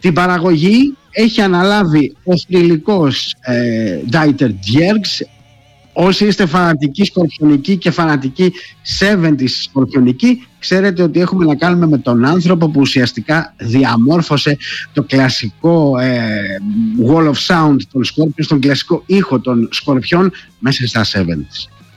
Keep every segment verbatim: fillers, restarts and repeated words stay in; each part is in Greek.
Την παραγωγή έχει αναλάβει ο θρυλικός ε, Dieter Dierks. Όσοι είστε φανατικοί σκορπιονικοί και φανατικοί εβδομήντα σκορπιονικοί, ξέρετε ότι έχουμε να κάνουμε με τον άνθρωπο που ουσιαστικά διαμόρφωσε το κλασικό ε, wall of sound των Scorpions, τον κλασικό ήχο των σκορπιών μέσα στα εβδομήντα.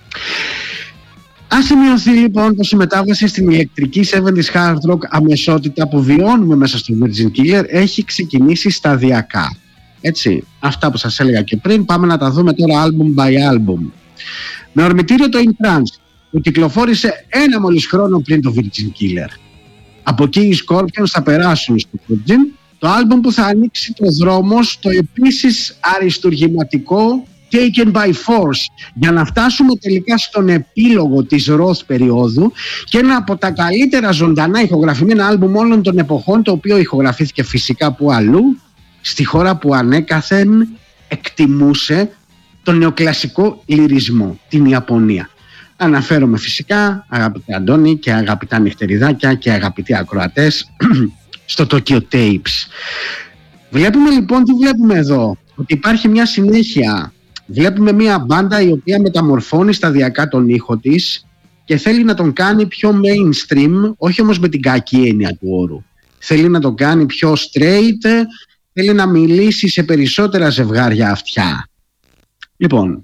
Ας σημειωθεί λοιπόν πως η μετάβαση στην ηλεκτρική εβδομήντα hard rock αμεσότητα που βιώνουμε μέσα στο Virgin Killer έχει ξεκινήσει σταδιακά. Έτσι, αυτά που σας έλεγα και πριν, πάμε να τα δούμε τώρα album by album. Με ορμητήριο το In Trance, που κυκλοφόρησε ένα μόλις χρόνο πριν το Virgin Killer. Από εκεί οι Scorpions θα περάσουν στο Virgin, το album που θα ανοίξει το δρόμο στο επίσης αριστουργηματικό Taken by Force, για να φτάσουμε τελικά στον επίλογο της Roth περίοδου και ένα από τα καλύτερα ζωντανά ηχογραφημένα άλμπουμ όλων των εποχών, το οποίο ηχογραφήθηκε φυσικά που αλλού, στη χώρα που ανέκαθεν εκτιμούσε τον νεοκλασικό λυρισμό, την Ιαπωνία. Αναφέρομαι φυσικά, αγαπητέ Αντώνη και αγαπητά νυχτεριδάκια και αγαπητοί ακροατές, στο Tokyo Tapes. Βλέπουμε λοιπόν, τι βλέπουμε εδώ, ότι υπάρχει μια συνέχεια. Βλέπουμε μια μπάντα η οποία μεταμορφώνει σταδιακά τον ήχο της και θέλει να τον κάνει πιο mainstream, όχι όμως με την κακή έννοια του όρου. Θέλει να τον κάνει πιο straight, θέλει να μιλήσει σε περισσότερα ζευγάρια αυτιά. Λοιπόν,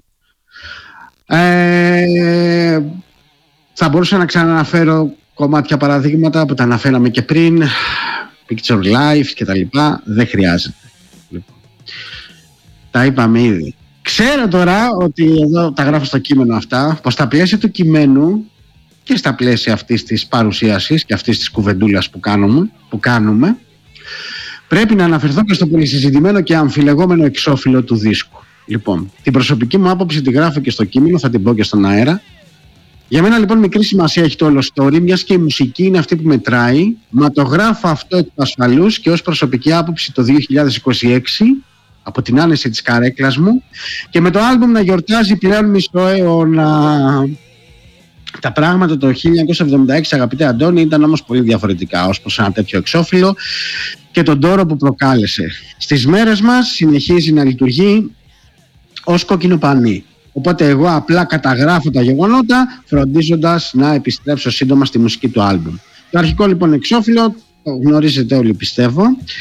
ε, θα μπορούσα να ξαναναφέρω κομμάτια παραδείγματα που τα αναφέραμε και πριν, Picture Life και τα λοιπά, δεν χρειάζεται. Λοιπόν, τα είπαμε ήδη. Ξέρω τώρα ότι εδώ τα γράφω στο κείμενο αυτά, πως στα πλαίσια του κειμένου και στα πλαίσια αυτής της παρουσίασης και αυτής της κουβεντούλας που κάνουμε, που κάνουμε πρέπει να αναφερθώ και στο πολυσυζητημένο και αμφιλεγόμενο εξώφυλλο του δίσκου. Λοιπόν, την προσωπική μου άποψη τη γράφω και στο κείμενο, θα την πω και στον αέρα. Για μένα λοιπόν μικρή σημασία έχει το όλο story, μιας και η μουσική είναι αυτή που μετράει, μα το γράφω αυτό εκ του ασφαλούς και ως προσωπική άποψη το δύο χιλιάδες είκοσι έξι, από την άνεση της καρέκλας μου, και με το άλμπουμ να γιορτάζει πλέον μισό αιώνα. Τα πράγματα το χίλια εννιακόσια εβδομήντα έξι, αγαπητέ Αντώνη, ήταν όμως πολύ διαφορετικά ως προς ένα τέτοιο εξώφυλλο και τον τόρο που προκάλεσε. Στις μέρες μας συνεχίζει να λειτουργεί ως κόκκινο πανί. Οπότε εγώ απλά καταγράφω τα γεγονότα, φροντίζοντας να επιστρέψω σύντομα στη μουσική του άλμπουμ. Το αρχικό λοιπόν εξώφυλλο, το γνωρίζετε όλοι πιστεύω.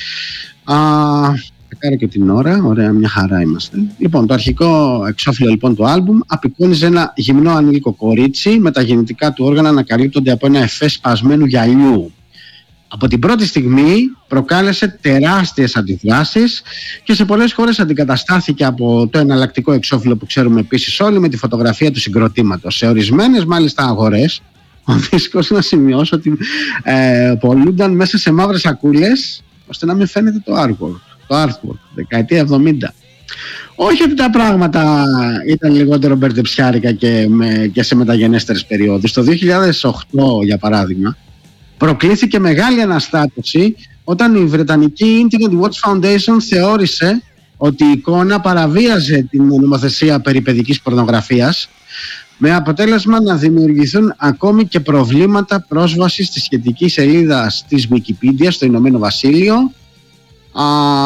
Α, θα κάνω και την ώρα, ωραία, μια χαρά είμαστε. Λοιπόν, το αρχικό εξώφυλλο λοιπόν του άλμπουμ απεικόνιζε ένα γυμνό ανήλικο κορίτσι με τα γεννητικά του όργανα να καλύπτονται από ένα εφέ σπασμένου γυαλιού. Από την πρώτη στιγμή προκάλεσε τεράστιες αντιδράσεις και σε πολλές χώρες αντικαταστάθηκε από το εναλλακτικό εξώφυλλο που ξέρουμε επίσης όλοι με τη φωτογραφία του συγκροτήματος. Σε ορισμένες μάλιστα αγορές ο δίσκος, να σημειώσω ότι ε, πολλούνταν μέσα σε μαύρες σακούλες ώστε να μην φαίνεται το artwork, το artwork δεκαετία εβδομήντα. Όχι ότι τα πράγματα ήταν λιγότερο μπερδεψιάρικα και, με, και σε μεταγενέστερες περιόδους. Το δύο χιλιάδες οκτώ για παράδειγμα προκλήθηκε μεγάλη αναστάτωση όταν η Βρετανική Internet Watch Foundation θεώρησε ότι η εικόνα παραβίαζε την νομοθεσία περί παιδικής πορνογραφίας, με αποτέλεσμα να δημιουργηθούν ακόμη και προβλήματα πρόσβασης στη σχετική σελίδα της Wikipedia στο Ηνωμένο Βασίλειο. Α,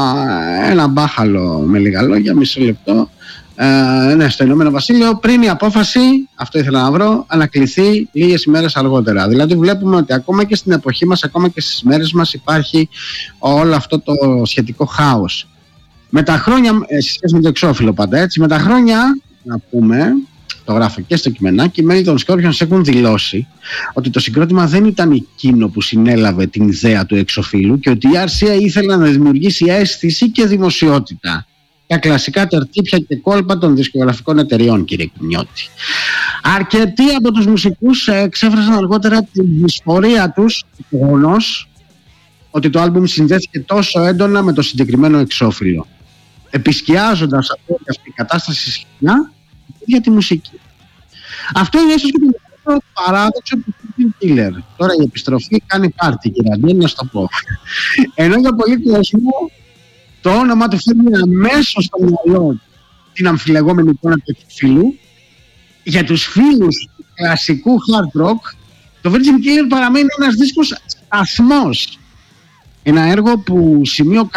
ένα μπάχαλο με λίγα λόγια, μισό λεπτό. Ε, ναι, στο Ηνωμένο Βασίλειο, πριν η απόφαση, αυτό ήθελα να βρω, ανακληθεί λίγες ημέρες αργότερα. Δηλαδή βλέπουμε ότι ακόμα και στην εποχή μας, ακόμα και στις μέρες μας υπάρχει όλο αυτό το σχετικό χάος. Με τα χρόνια, σε σχέση με το εξώφυλλο πάντα έτσι, με τα χρόνια, να πούμε, το γράφω και στο κειμενάκι, οι μέλη των Scorpions έχουν δηλώσει ότι το συγκρότημα δεν ήταν εκείνο που συνέλαβε την ιδέα του εξωφύλλου και ότι η αρ σι έι ήθελε να δημιουργήσει αίσθηση και δημοσιότητα. Τα κλασικά τερτύπια και κόλπα των δισκογραφικών εταιριών, κύριε Κουνιώτη. Αρκετοί από τους μουσικούς εξέφρασαν αργότερα την δυσφορία τους, το γεγονός ότι το άλμπουμ συνδέθηκε τόσο έντονα με το συγκεκριμένο εξώφυλλο, επισκιάζοντας αυτή η κατάσταση συχνά για τη μουσική. Αυτό είναι ίσως και το μεγαλύτερο παράδοξο του Virgin Killer. Τώρα η επιστροφή κάνει πάρτι, κύριε Αντώνη, να σου το πω. Ενώ για πολύ κόσμο το όνομα του φέρνει αμέσως στο μυαλό την αμφιλεγόμενη εικόνα του εξωφύλλου, για τους φίλους του κλασικού hard rock, το Virgin Killer παραμένει ένας δίσκος σταθμός. Ένα έργο που σημείο